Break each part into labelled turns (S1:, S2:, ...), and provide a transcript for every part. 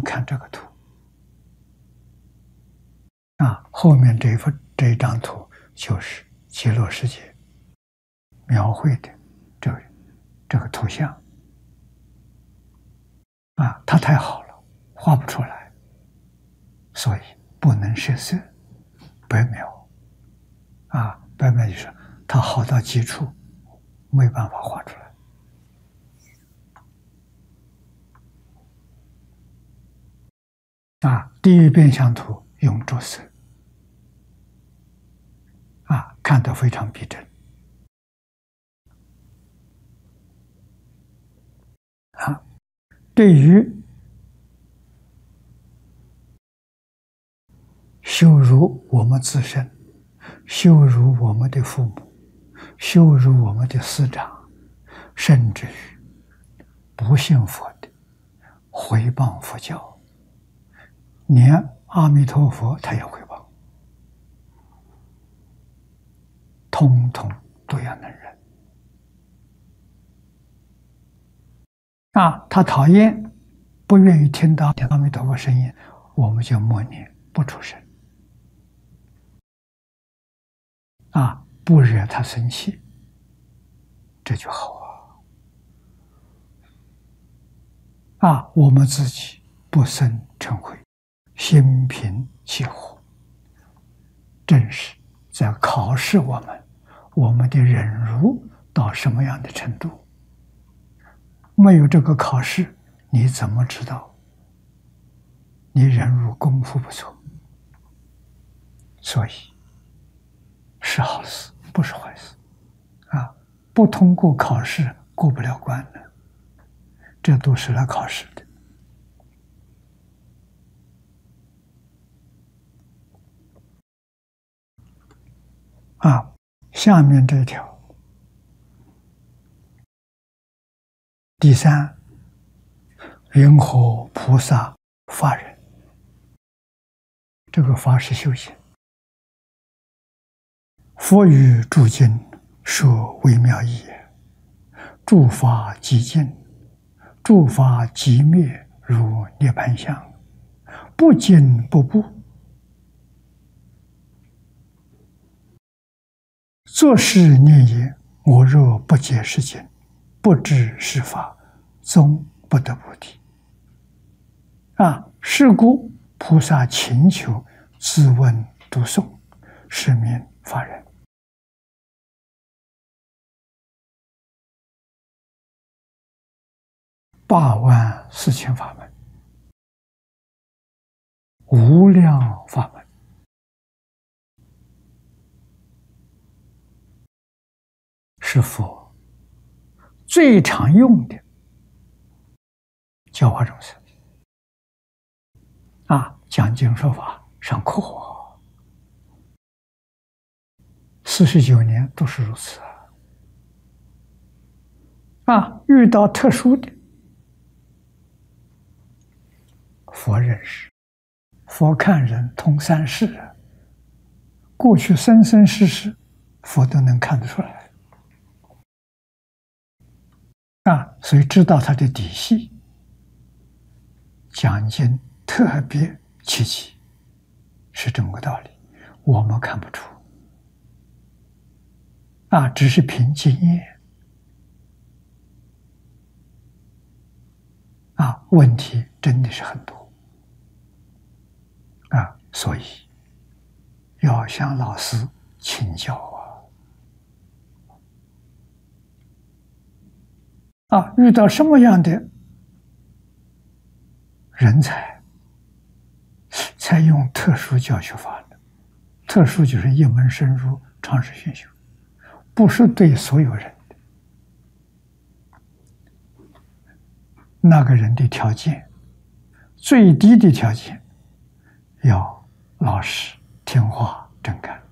S1: 看这个图啊，后面这一张图就是极乐世界描绘的这个图像啊，它太好了，画不出来，所以不能设色白描啊，白描就是它好到极处，没办法画出来。啊，地狱变相图用着色啊，看得非常逼真啊。对于羞辱我们自身、羞辱我们的父母、羞辱我们的师长，甚至于不信佛的毁谤佛教，连阿弥陀佛他也毁谤，通通都要能忍啊！他讨厌、不愿意听到阿弥陀佛声音，我们就默念不出声啊，不惹他生气，这就好啊！我们自己不生嗔恚，心平气和，正是在考试我们的忍辱到什么样的程度。没有这个考试，你怎么知道你忍辱功夫不错？所以是好事，不是坏事啊！不通过考试过不了关的，这都是来考试的啊。下面这条第三，云何菩萨法人？这个法是修行。佛语诸经说微妙义也，诸法寂静，诸法寂灭，如涅盘相，不惊不怖。作是念言：我若不解是经，不知是法，终不得菩提。啊，是故菩萨请求自问读诵，是名法人。84000法门，无量法门，是佛最常用的教化众生啊，讲经说法上课，49年都是如此啊。遇到特殊的，佛认识，佛看人通三世，过去生生世世，佛都能看得出来啊，所以知道他的底细，讲经特别契机，是这么个道理。我们看不出啊，只是凭经验啊，问题真的是很多啊，所以要向老师请教啊！遇到什么样的人才，采用特殊教学法呢？特殊就是一门深入，长时熏修，不是对所有人的。那个人的条件，最低的条件，要老实、听话、真干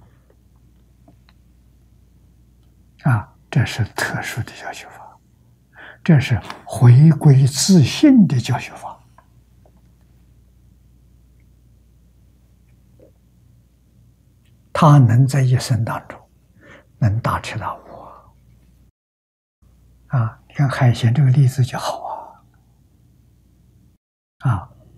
S1: 啊！这是特殊的教学法，这是回归自信的教学法。他能在一生当中能大彻大悟啊！你看海贤这个例子就好啊！